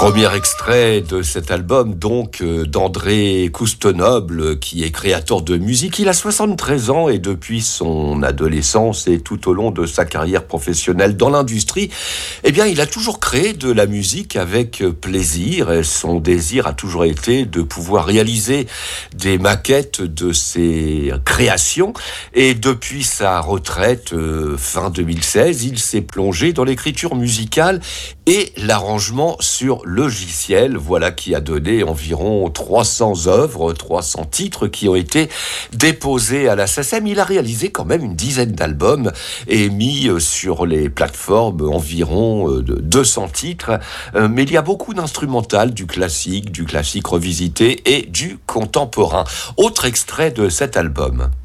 Premier extrait de cet album, donc, d'André Coustonoble, qui est créateur de musique. Il a 73 ans et depuis son adolescence et tout au long de sa carrière professionnelle dans l'industrie, eh bien, il a toujours créé de la musique avec plaisir. Et son désir a toujours été de pouvoir réaliser des maquettes de ses créations. Et depuis sa retraite, fin 2016, il s'est plongé dans l'écriture musicale et l'arrangement sur logiciel. Voilà qui a donné environ 300 œuvres, 300 titres qui ont été déposés à la SACEM. Il a réalisé quand même une dizaine d'albums et mis sur les plateformes environ 200 titres. Mais il y a beaucoup d'instrumental, du classique revisité et du contemporain. Autre extrait de cet album.